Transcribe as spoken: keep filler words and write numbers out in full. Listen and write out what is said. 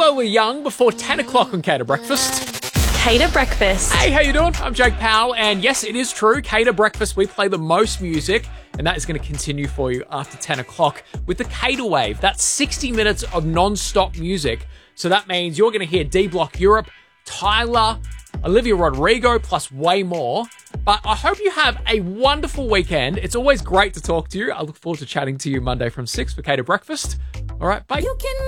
Lola Young before ten o'clock on Cater Breakfast. Cater Breakfast. Hey, how you doing? I'm Jake Powell, and yes, it is true. Cater Breakfast, we play the most music, and that is going to continue for you after ten o'clock with the Cater Wave. That's sixty minutes of non-stop music. So that means you're going to hear D-Block Europe, Tyler, Olivia Rodrigo, plus way more. But I hope you have a wonderful weekend. It's always great to talk to you. I look forward to chatting to you Monday from six for Cater Breakfast. All right, bye. You can